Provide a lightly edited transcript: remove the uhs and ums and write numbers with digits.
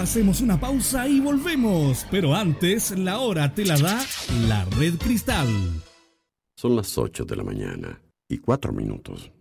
Hacemos una pausa y volvemos, pero antes la hora te la da la Red Cristal. Son las 8 de la mañana y 4 minutos.